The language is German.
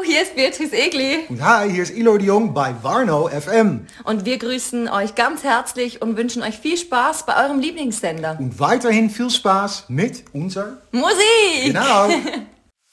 hier ist Beatrice Egli. Und hi, hier ist Ilo de Jong bei Warno FM. Und wir grüßen euch ganz herzlich und wünschen euch viel Spaß bei eurem Lieblingssender. Und weiterhin viel Spaß mit unserer Musik! Genau.